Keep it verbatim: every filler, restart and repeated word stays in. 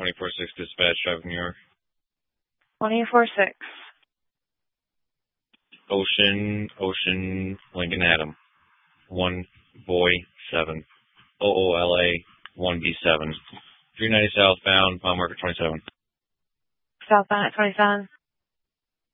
twenty-four six dispatch, drive New York. twenty-four six. Ocean, Ocean, Lincoln Adam. one Boy seven. O O L A one B seven. three ninety southbound, mile marker twenty-seven. Southbound at twenty-seven.